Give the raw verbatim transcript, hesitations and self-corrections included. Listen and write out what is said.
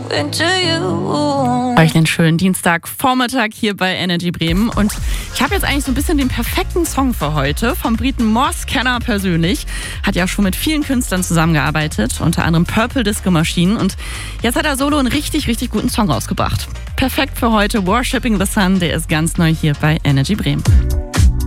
into you. Euch einen schönen Dienstagvormittag hier bei Energy Bremen. Und ich habe jetzt eigentlich so ein bisschen den perfekten Song für heute. Vom Briten Morse Kenner persönlich. Hat ja schon mit vielen Künstlern zusammengearbeitet. Unter anderem Purple Disco Machine. Und jetzt hat er solo einen richtig, richtig guten Song rausgebracht. Perfekt für heute. Worshipping the Sun. Der ist ganz neu hier bei Energy Bremen.